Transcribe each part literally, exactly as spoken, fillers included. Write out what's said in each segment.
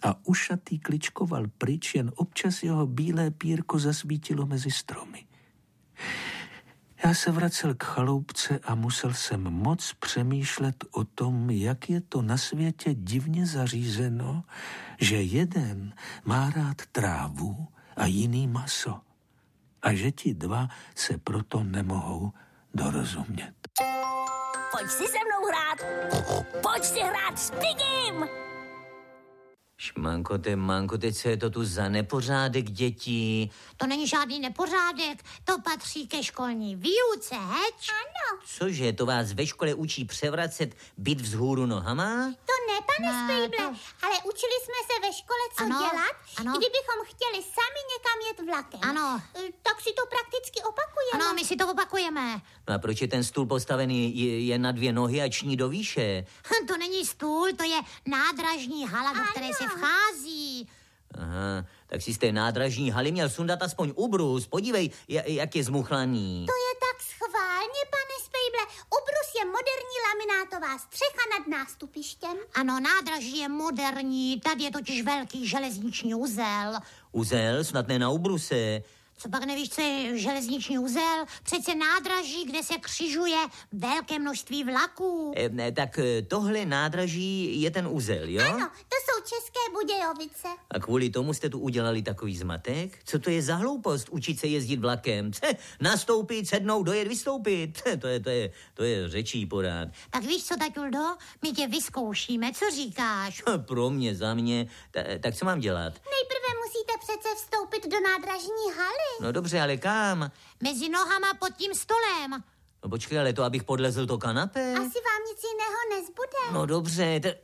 a ušatý kličkoval pryč, jen občas jeho bílé pírko zasvítilo mezi stromy. Já se vracel k chaloupce a musel jsem moc přemýšlet o tom, jak je to na světě divně zařízeno, že jeden má rád trávu a jiný maso. A že ti dva se proto nemohou dorozumět. Pojď si se mnou hrát. Pojď si hrát s Pigim. Šmankote, mankote, co je to tu za nepořádek, děti? To není žádný nepořádek, to patří ke školní výuce, heč? Ano. Cože, to vás ve škole učí převracet byt vzhůru nohama? To ne, pane Ne, Spejble, to- ale učili jsme se ve škole, co Ano, dělat, ano. kdybychom chtěli sami někam jet vlakem. Ano. E, Tak si to prakticky opakujeme. Ano, my si to opakujeme. No a proč je ten stůl postavený je, je na dvě nohy a ční do výše? Hm, To není stůl, to je nádražní hala, do které Ano. se vchází. Aha, tak si z té nádražní haly měl sundat aspoň ubrus. Podívej, j- jak je zmuchlaný. To je tak schválně, pane Spejble. Ubrus je moderní laminátová střecha nad nástupištěm. Ano, nádraží je moderní, tady je totiž velký železniční uzel. Uzel, snad ne na ubruse. Co pak nevíš, co je železniční uzel? Přece nádraží, kde se křižuje velké množství vlaků. E, ne, tak e, tohle nádraží je ten uzel, jo? Ano, to jsou České Budějovice. A kvůli tomu jste tu udělali takový zmatek? Co to je za hloupost učit se jezdit vlakem? Če, nastoupit, sednout, dojet, vystoupit. Če, to je, to je, to je řečí porád. Tak víš co, Taťuldo? My tě vyzkoušíme, co říkáš? Pro mě, za mě. Ta, tak co mám dělat? Nejprve musíte přece vstoupit do nádražní haly. No dobře, ale kam? Mezi nohama pod tím stolem. No počkej, ale to, abych podlezl to kanapé? Asi vám nic jiného nezbude. No dobře, te...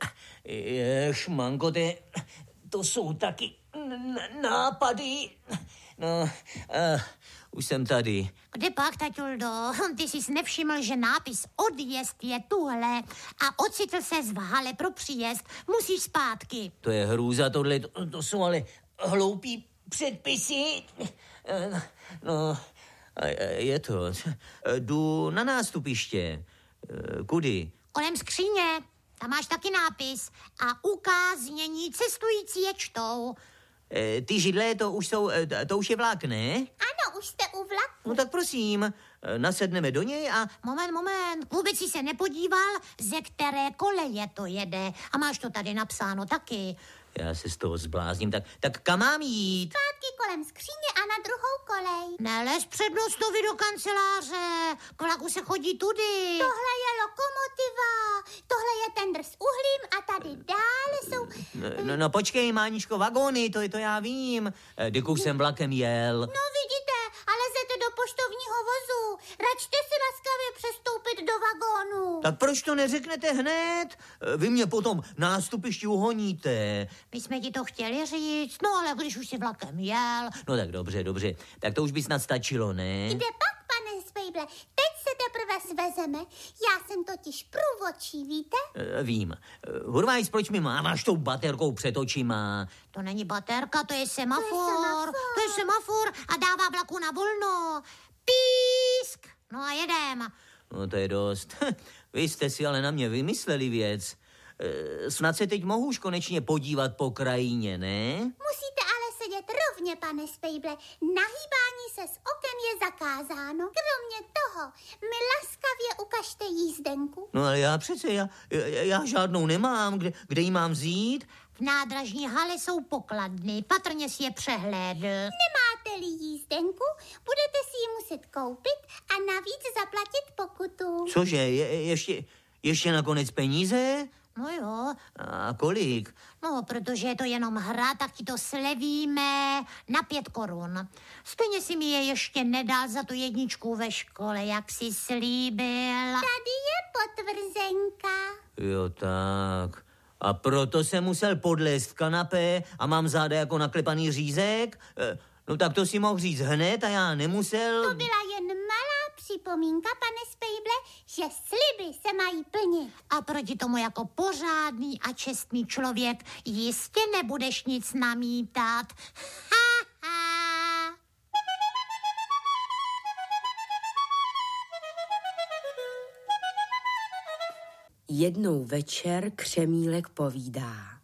Ješ, manko, te... to jsou taky n- nápady. No, uh, už jsem tady. Kde pak, Taťuldo? Ty jsi nevšiml, že nápis odjezd je tuhle a ocitl se v hale pro příjezd. Musíš zpátky. To je hrůza, tohle, to, to jsou ale hloupí předpisy. Eh, No, a- a je to. Eh, Jdu na nástupiště. Eh, Kudy? Kolem skříně. Tam máš taky nápis. A ukáznění cestující je čtou. Eh, Ty židle, to už jsou, eh, to už je vlak, ne? Ano, už jste u vlaku. No tak prosím, eh, nasedneme do něj a... Moment, moment. Vůbec jsi se nepodíval, ze které koleje to jede. A máš to tady napsáno taky. Já se z toho zblázním, tak, tak kam mám jít? Zpátky kolem skříně a na druhou kolej. Nelez přednostovi do kanceláře. K vlaku se chodí tudy. Tohle je lokomotiva, tohle je tendr s uhlím a tady dále jsou... No, no počkej, Máničko, vagóny, to, to já vím. Eh, Dyku jsem vlakem jel. No vidíte, ale lezete do poštovního vozu. Račte si laskavě přestoupit do vagónu. Tak proč to neřeknete hned? Eh, Vy mě potom nástupišti uhoníte. My jsme ti to chtěli říct, no ale když už si vlakem jel. No tak dobře, dobře. Tak to už by snad stačilo, ne? Kde pak, pane Spejble? Teď se teprve svezeme. Já jsem totiž průvodčí, víte? Eh, Vím. Eh, Hurvajs, proč mi máváš tou baterkou před očima? To není baterka, to je semafor. To je semafor. To je semafor a dává vlaku na volno. Písk! No a jedem. No to je dost. Vy jste si ale na mě vymysleli věc. Eh, Snad se teď mohu už konečně podívat po krajině, ne? Musíte ale sedět rovně, pane Spejble. Nahýbání se s okem je zakázáno. Kromě toho, mi laskavě ukažte jízdenku. No ale já přece, já, já, já žádnou nemám. Kde, kde ji mám vzít? V nádražní hale jsou pokladny, patrně si je přehlédl. Nemáte-li jízdenku, budete si ji muset koupit a navíc zaplatit pokutu. Cože, je, ještě, ještě nakonec peníze? No jo, A kolik? no protože je to jenom hra, tak ti to slevíme na pět korun. Stejně si mi je ještě nedal za tu jedničku ve škole, jak jsi slíbil. Tady je potvrzenka. Jo tak. A proto jsem musel podlézt v kanapé a mám záda jako naklepaný řízek? Eh, No tak to si mohl říct hned a já nemusel. To byla jen malá připomínka, pane Spejble, že sliby se mají plnit. A proti tomu jako pořádný a čestný člověk jistě nebudeš nic namítat. Ha, ha. Jednou večer Křemílek povídá.